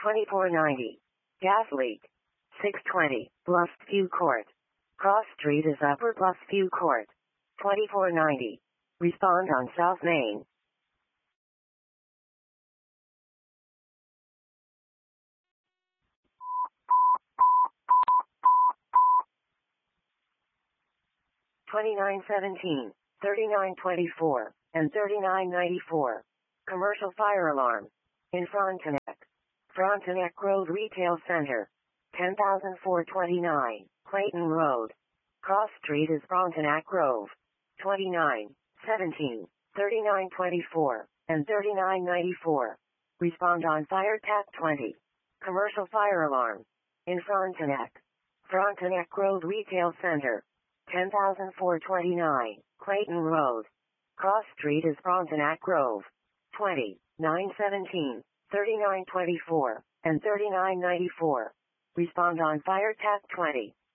2490. Gas leak. 620, Bluffview Court. Cross Street is Upper Bluffview Court. 2490. Respond on South Main. (2917, 3924, and 3994). Commercial fire alarm. In Frontenac. Frontenac Road Retail Center. 10429, Clayton Road. Cross Street is Frontenac Grove. 2917, 3924, and 3994. Respond on Fire TAC 20. Commercial fire alarm. In Frontenac. Frontenac Road Retail Center. 10429, Clayton Road. Cross Street is Frontenac Grove. 2917, 3924, and 3994. Respond on Fire TAC 20.